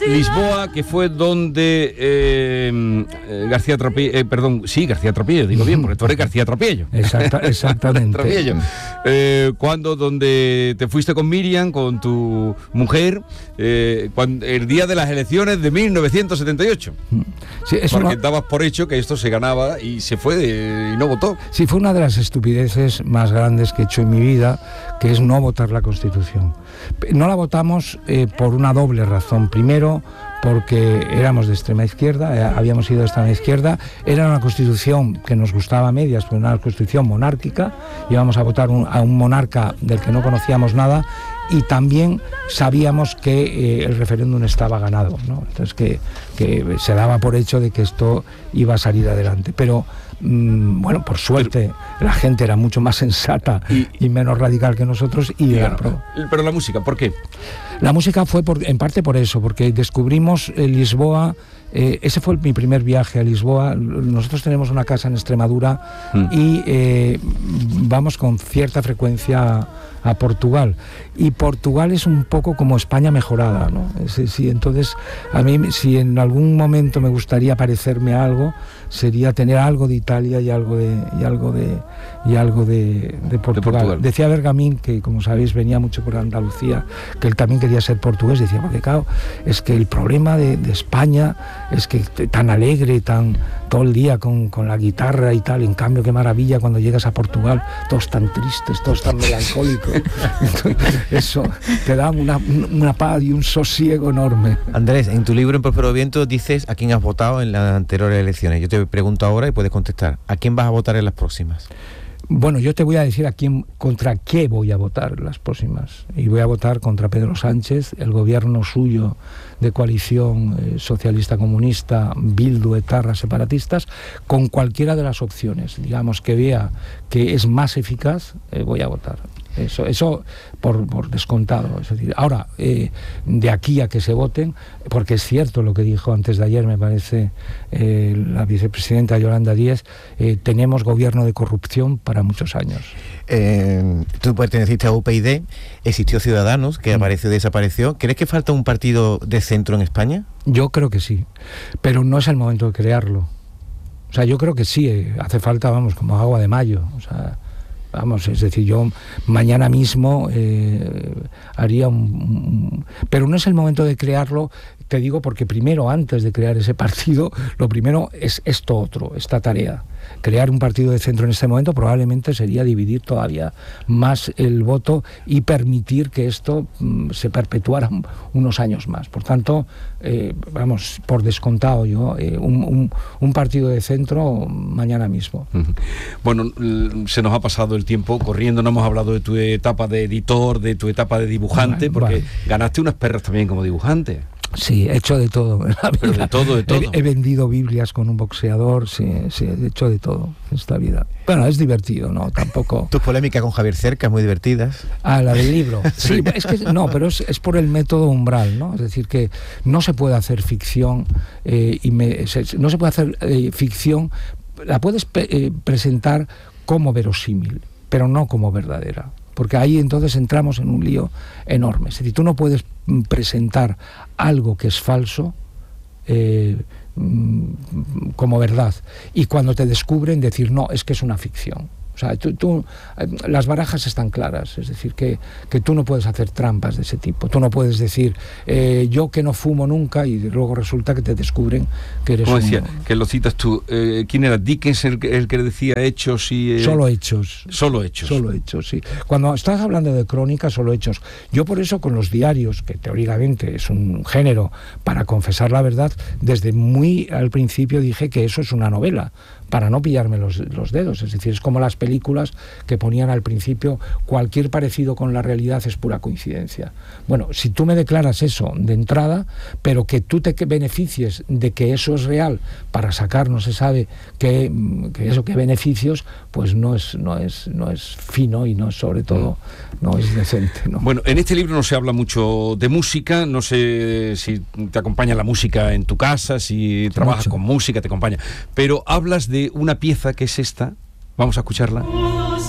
Lisboa, que fue donde García Tropello, García Tropello, digo bien, porque tú eres García Tropello. Exactamente. Tropello. Donde te fuiste con Miriam, con tu mujer, el día de las elecciones de 1978. Sí, porque dabas por hecho que esto se ganaba y se fue y no votó. Sí, fue una de las estupideces más grandes que he hecho en mi vida, que es no votar la Constitución. No la votamos por una doble razón. Primero, porque éramos de extrema izquierda, habíamos ido de extrema izquierda, era una constitución que nos gustaba a medias, pero una constitución monárquica, íbamos a votar a un monarca del que no conocíamos nada, y también sabíamos que el referéndum estaba ganado, ¿no? Entonces que se daba por hecho de que esto iba a salir adelante, pero bueno, por suerte la gente era mucho más sensata y menos radical que nosotros y pero la música, ¿por qué? La música fue en parte por eso, porque descubrimos Lisboa. Ese fue mi primer viaje a Lisboa. Nosotros tenemos una casa en Extremadura y vamos con cierta frecuencia a Portugal, y Portugal es un poco como España mejorada, ¿no? Entonces a mí, si en algún momento me gustaría parecerme a algo, sería tener algo de Italia y algo de Portugal. Decía Bergamín, que como sabéis venía mucho por Andalucía, que él también quería ser portugués. Decía, porque claro, es que el problema de España es que tan alegre, todo el día con la guitarra y tal, en cambio qué maravilla cuando llegas a Portugal, todos tan tristes, todos tan melancólicos. Entonces, eso te da una paz y un sosiego enorme. Andrés, en tu libro En Próspero Viento dices a quién has votado en las anteriores elecciones. Yo te pregunto ahora y puedes contestar. ¿A quién vas a votar en las próximas? Bueno, yo te voy a decir contra qué voy a votar las próximas. Y voy a votar contra Pedro Sánchez, el gobierno suyo de coalición socialista comunista, Bildu, etarras, separatistas, con cualquiera de las opciones, digamos, que vea que es más eficaz, voy a votar. Eso por descontado. Es decir, ahora, de aquí a que se voten, porque es cierto lo que dijo antes de ayer, me parece, la vicepresidenta Yolanda Díez, tenemos gobierno de corrupción para muchos años. Tú perteneciste a UPyD, existió Ciudadanos, que apareció y desapareció. ¿Crees que falta un partido de centro en España? Yo creo que sí, pero no es el momento de crearlo. O sea, yo creo que sí, hace falta, vamos, como agua de mayo, o sea... Vamos, es decir, yo mañana mismo haría pero no es el momento de crearlo, te digo, porque primero, antes de crear ese partido, lo primero es esta tarea. Crear un partido de centro en este momento probablemente sería dividir todavía más el voto y permitir que esto se perpetuara unos años más. Por tanto, vamos, por descontado yo, un partido de centro mañana mismo. Bueno, se nos ha pasado el tiempo corriendo, no hemos hablado de tu etapa de editor, de tu etapa de dibujante, porque ganaste unas perras también como dibujante. Sí, he hecho de todo. Pero de todo. He vendido Biblias con un boxeador, sí, he hecho de todo en esta vida. Bueno, es divertido, ¿no? Tampoco... Tus polémicas con Javier Cercas, muy divertidas. Ah, la del libro. Sí, es que no, pero es por el método umbral, ¿no? Es decir, que no se puede hacer ficción, no se puede hacer ficción, la puedes presentar como verosímil, pero no como verdadera. Porque ahí entonces entramos en un lío enorme. Es decir, tú no puedes presentar algo que es falso como verdad, y cuando te descubren decir, no, es que es una ficción. O sea, las barajas están claras, es decir, que tú no puedes hacer trampas de ese tipo. Tú no puedes decir, yo que no fumo nunca, y luego resulta que te descubren que eres decía, que lo citas tú, ¿quién era? Dickens, el que decía hechos y... Solo hechos. Solo hechos. Solo hechos, sí. Cuando estás hablando de crónicas, solo hechos. Yo por eso con los diarios, que teóricamente es un género para confesar la verdad, desde muy al principio dije que eso es una novela, para no pillarme los dedos. Es decir, es como las películas que ponían al principio, cualquier parecido con la realidad es pura coincidencia. Bueno, si tú me declaras eso de entrada, pero que tú te beneficies de que eso es real para sacar no se sabe qué beneficios, pues no es fino, y no, sobre todo no es decente, ¿no? Bueno, en este libro no se habla mucho de música, no sé si te acompaña la música en tu casa, si trabajas con música, te acompaña, pero hablas de una pieza que es esta. Vamos a escucharla.